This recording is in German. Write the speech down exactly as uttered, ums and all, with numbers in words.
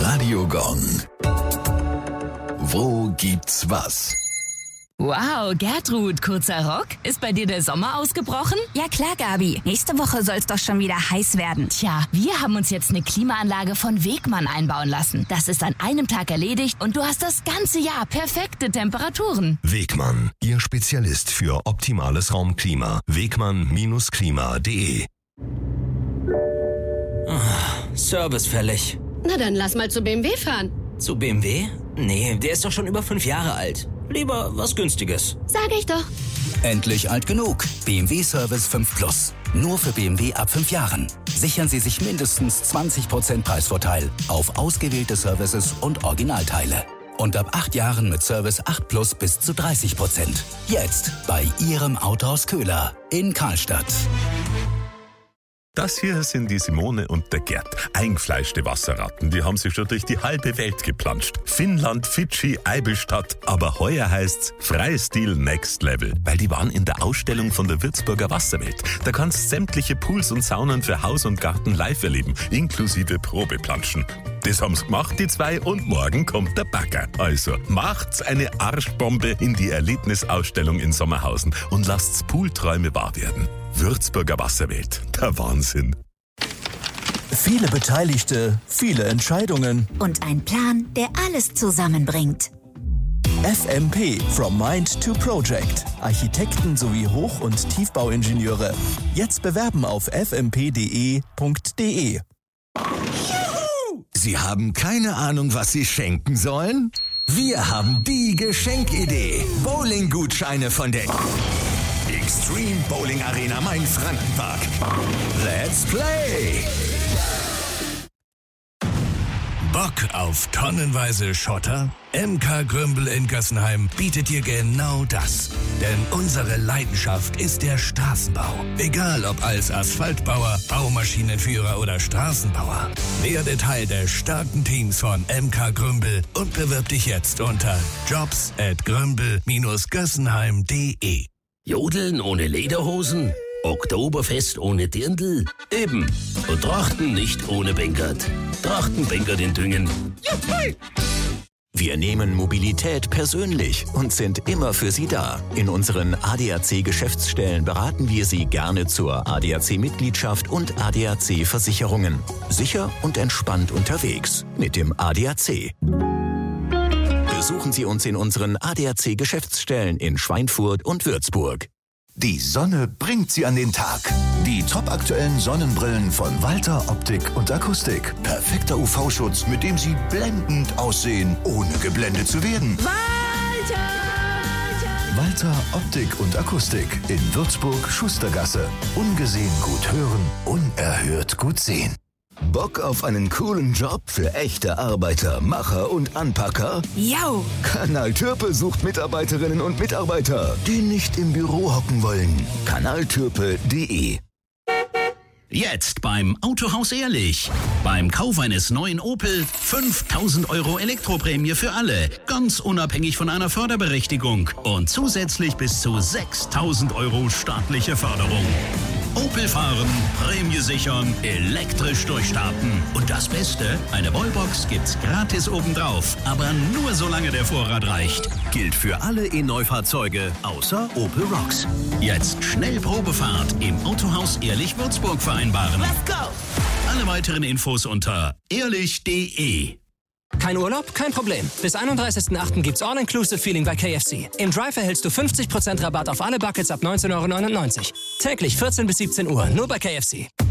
Radio Gong. Wo gibt's was? Wow, Gertrud, kurzer Rock? Ist bei dir der Sommer ausgebrochen? Ja klar, Gabi. Nächste Woche soll's doch schon wieder heiß werden. Tja, wir haben uns jetzt eine Klimaanlage von Wegmann einbauen lassen. Das ist an einem Tag erledigt und du hast das ganze Jahr perfekte Temperaturen. Wegmann, Ihr Spezialist für optimales Raumklima. Wegmann Bindestrich klima punkt de. Oh, Service fällig. Na dann lass mal zu B M W fahren. Zu B M W? Nee, der ist doch schon über fünf Jahre alt. Lieber was Günstiges. Sag ich doch. Endlich alt genug. B M W Service fünf Plus. Nur für B M W ab fünf Jahren. Sichern Sie sich mindestens zwanzig Prozent Preisvorteil auf ausgewählte Services und Originalteile. Und ab acht Jahren mit Service acht Plus bis zu dreißig Prozent. Jetzt bei Ihrem Autohaus Köhler in Karlstadt. Das hier sind die Simone und der Gerd. Eingefleischte Wasserratten, die haben sich schon durch die halbe Welt geplanscht. Finnland, Fidschi, Eibenstadt. Aber heuer heißt's Freistil Next Level, weil die waren in der Ausstellung von der Würzburger Wasserwelt. Da kannst sämtliche Pools und Saunen für Haus und Garten live erleben, inklusive Probeplanschen. Das haben's gemacht, die zwei, und morgen kommt der Bagger. Also macht's eine Arschbombe in die Erlebnisausstellung in Sommerhausen und lasst's Poolträume wahr werden. Würzburger Wasserwelt, der Wahnsinn. Viele Beteiligte, viele Entscheidungen. Und ein Plan, der alles zusammenbringt. F M P, From Mind to Project. Architekten sowie Hoch- und Tiefbauingenieure. Jetzt bewerben auf f m p punkt d e punkt d e. Sie haben keine Ahnung, was Sie schenken sollen? Wir haben die Geschenkidee. Bowling-Gutscheine von der Extreme Bowling Arena Main-Frankenpark. Let's play! Bock auf tonnenweise Schotter? M K Grümbel in Gössenheim bietet dir genau das. Denn unsere Leidenschaft ist der Straßenbau. Egal ob als Asphaltbauer, Baumaschinenführer oder Straßenbauer. Werde Teil des starken Teams von M K Grümbel und bewirb dich jetzt unter jobs at grümbel Bindestrich gössenheim punkt de. Jodeln ohne Lederhosen? Oktoberfest ohne Dirndl? Eben. Und Trachten nicht ohne Bengert. Trachten Bengert in Düngen. Wir nehmen Mobilität persönlich und sind immer für Sie da. In unseren A D A C-Geschäftsstellen beraten wir Sie gerne zur A D A C-Mitgliedschaft und A D A C-Versicherungen. Sicher und entspannt unterwegs mit dem A D A C. Besuchen Sie uns in unseren A D A C-Geschäftsstellen in Schweinfurt und Würzburg. Die Sonne bringt sie an den Tag. Die topaktuellen Sonnenbrillen von Walter Optik und Akustik. Perfekter U V-Schutz, mit dem Sie blendend aussehen, ohne geblendet zu werden. Walter! Walter Optik und Akustik in Würzburg, Schustergasse. Ungesehen gut hören, unerhört gut sehen. Bock auf einen coolen Job für echte Arbeiter, Macher und Anpacker? Yo! Kanal Türpe sucht Mitarbeiterinnen und Mitarbeiter, die nicht im Büro hocken wollen. kanal türpe punkt d e. Jetzt beim Autohaus Ehrlich. Beim Kauf eines neuen Opel fünftausend Euro Elektroprämie für alle. Ganz unabhängig von einer Förderberechtigung. Und zusätzlich bis zu sechstausend Euro staatliche Förderung. Opel fahren, Prämie sichern, elektrisch durchstarten. Und das Beste, eine Wallbox gibt's gratis obendrauf. Aber nur solange der Vorrat reicht. Gilt für alle E-Neufahrzeuge außer Opel Rocks. Jetzt schnell Probefahrt im Autohaus Ehrlich Würzburg vereinbaren. Let's go! Alle weiteren Infos unter ehrlich punkt d e. Kein Urlaub? Kein Problem. Bis einunddreißigsten achten gibt's All-Inclusive-Feeling bei K F C. Im Drive erhältst du fünfzig Prozent Rabatt auf alle Buckets ab neunzehn Euro neunundneunzig. Täglich vierzehn bis siebzehn Uhr, nur bei K F C.